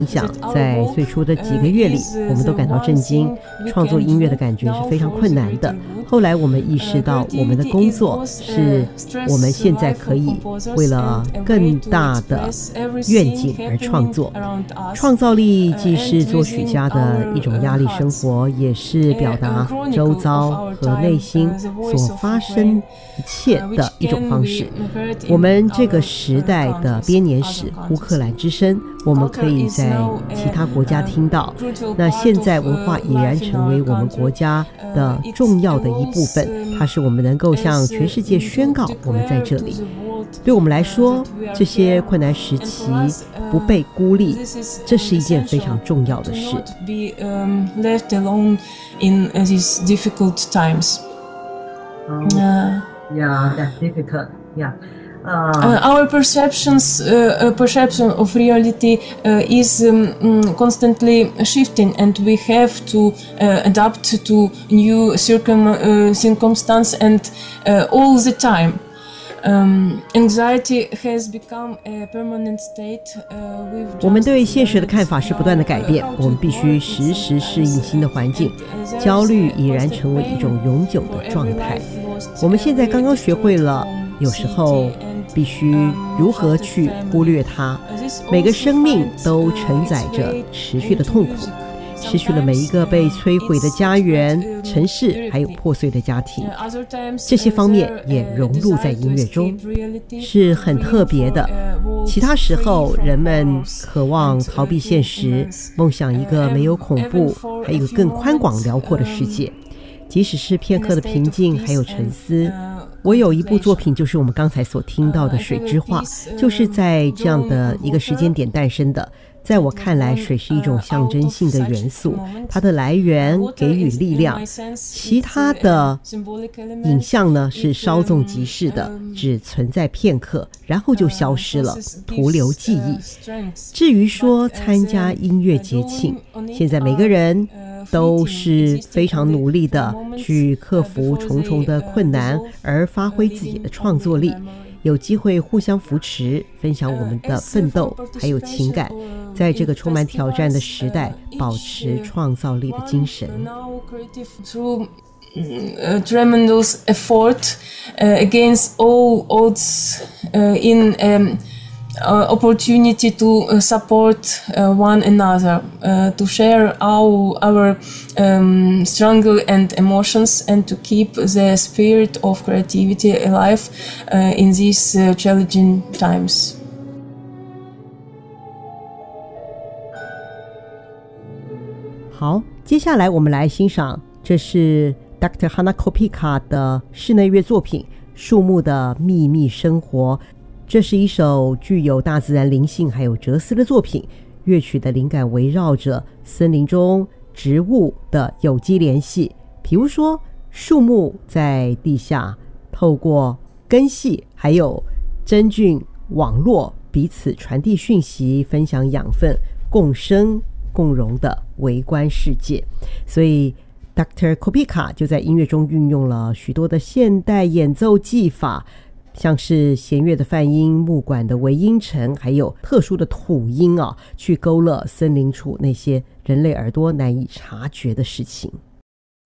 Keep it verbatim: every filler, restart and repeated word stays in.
影响，在最初的几个月里，我们都感到震惊，创作音乐的感觉是非常困难的。后来我们意识到，我们的工作是我们现在可以为了更大的愿景而创作。创造力既是作曲家的一种压力生活，也是表达周遭和内心所发生一切的一种方式。我们这个时代的编年史乌克兰之声，我们可以在其他国家听到，那现在文化已然成为我们国家的重要的一部分，它是我们能够向全世界宣告我们在这里。对我们来说，这些困难时期不被孤立，这是一件非常重要的事。 Yeah, that's difficult. Yeah. Uh, uh, our perceptions, uh, uh, perception of reality uh, is um, um, constantly shifting, and we have to uh, adapt to new circum uh, circumstance and uh, all the time. Um, anxiety has become a permanent state. Uh, with 我们对现实的看法是不断的改变，我们必须时时适应新的环境。焦虑已然成为一种永久的状态。我们现在刚刚学会了，有时候必须如何去忽略它。每个生命都承载着持续的痛苦，失去了每一个被摧毁的家园、城市，还有破碎的家庭，这些方面也融入在音乐中，是很特别的。其他时候，人们渴望逃避现实，梦想一个没有恐怖，还有更宽广辽阔的世界。即使是片刻的平静，还有沉思。我有一部作品，就是我们刚才所听到的《水之画》，就是在这样的一个时间点诞生的。在我看来，水是一种象征性的元素，它的来源给予力量。其他的影像呢，是稍纵即逝的，只存在片刻，然后就消失了，徒留记忆。至于说参加音乐节庆，现在每个人都是非常努力的去克服重重的困难，而发挥自己的创作力。有机会互相扶持，分享我们的奋斗还有情感，在这个充满挑战的时代，保持创造力的精神。 Uh, tremendous effort uh, against all odds uh, in um, uh, opportunity to uh, support uh, one another, uh, to share our, our um, struggle and emotions, and to keep the spirit of creativity alive uh, in these uh, challenging times. 好，接下来我们来欣赏，这是 Doctor Hanna Kopica 的室内乐作品《树木的秘密生活》。这是一首具有大自然灵性还有哲思的作品，乐曲的灵感围绕着森林中植物的有机联系，比如说树木在地下透过根系还有真菌网络彼此传递讯息，分享养分，共生共荣的微观世界。所以 Doctor Kopica 就在音乐中运用了许多的现代演奏技法，像是弦乐的泛音、木管的微音程，还有特殊的土音啊，去勾勒森林处那些人类耳朵难以察觉的事情。